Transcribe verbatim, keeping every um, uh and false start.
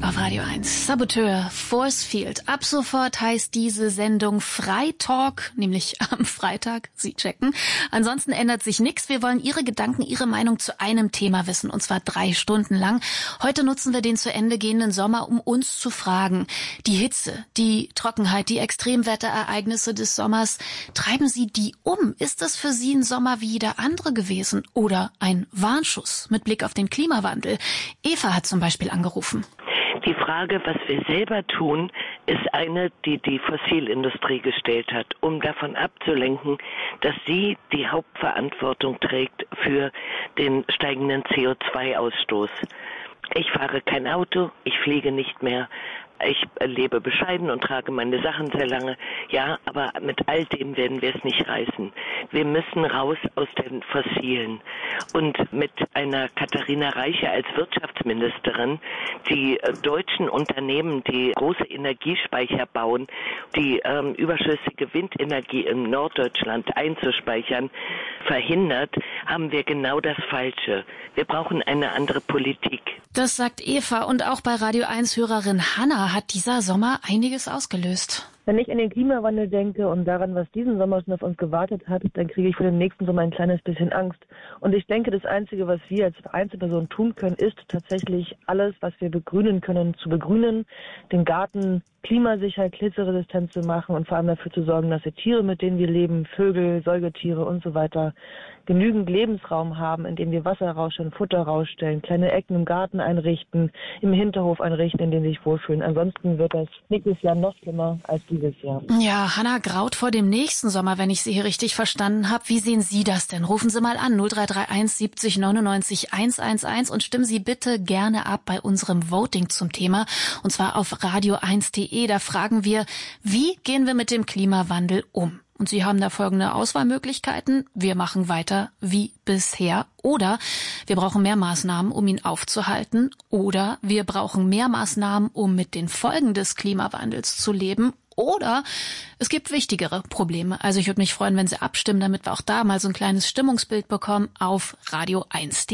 Auf Radio eins. Saboteur, Force Field. Ab sofort heißt diese Sendung Freitalk, nämlich am Freitag. Sie checken. Ansonsten ändert sich nichts. Wir wollen Ihre Gedanken, Ihre Meinung zu einem Thema wissen, und zwar drei Stunden lang. Heute nutzen wir den zu Ende gehenden Sommer, um uns zu fragen. Die Hitze, die Trockenheit, die Extremwetterereignisse des Sommers, treiben Sie die um? Ist das für Sie ein Sommer wie jeder andere gewesen oder ein Warnschuss mit Blick auf den Klimawandel? Eva hat zum Beispiel angerufen. Die Frage, was wir selber tun, ist eine, die die Fossilindustrie gestellt hat, um davon abzulenken, dass sie die Hauptverantwortung trägt für den steigenden C O zwei Ausstoß. Ich fahre kein Auto, ich fliege nicht mehr. Ich lebe bescheiden und trage meine Sachen sehr lange. Ja, aber mit all dem werden wir es nicht reißen. Wir müssen raus aus den Fossilen. Und mit einer Katharina Reiche als Wirtschaftsministerin, die deutschen Unternehmen, die große Energiespeicher bauen, die ähm, überschüssige Windenergie in Norddeutschland einzuspeichern, verhindert, haben wir genau das Falsche. Wir brauchen eine andere Politik. Das sagt Eva, und auch bei Radio eins Hörerin Hanna hat dieser Sommer einiges ausgelöst. Wenn ich an den Klimawandel denke und daran, was diesen Sommer schon auf uns gewartet hat, dann kriege ich für den nächsten Sommer ein kleines bisschen Angst. Und ich denke, das Einzige, was wir als Einzelpersonen tun können, ist tatsächlich alles, was wir begrünen können, zu begrünen, den Garten klimasicher, hitzeresistent zu machen und vor allem dafür zu sorgen, dass die Tiere, mit denen wir leben, Vögel, Säugetiere und so weiter, genügend Lebensraum haben, in dem wir Wasser rausstellen, Futter rausstellen, kleine Ecken im Garten einrichten, im Hinterhof einrichten, in denen sie sich wohlfühlen. Ansonsten wird das nächstes Jahr noch schlimmer als dieses Jahr. Ja, Hanna graut vor dem nächsten Sommer, wenn ich Sie hier richtig verstanden habe. Wie sehen Sie das denn? Rufen Sie mal an null drei drei eins siebzig neunundneunzig hundertelf und stimmen Sie bitte gerne ab bei unserem Voting zum Thema, und zwar auf radio eins punkt de. Da fragen wir, wie gehen wir mit dem Klimawandel um? Und Sie haben da folgende Auswahlmöglichkeiten. Wir machen weiter wie bisher, oder wir brauchen mehr Maßnahmen, um ihn aufzuhalten, oder wir brauchen mehr Maßnahmen, um mit den Folgen des Klimawandels zu leben, oder es gibt wichtigere Probleme. Also ich würde mich freuen, wenn Sie abstimmen, damit wir auch da mal so ein kleines Stimmungsbild bekommen auf radio eins punkt de.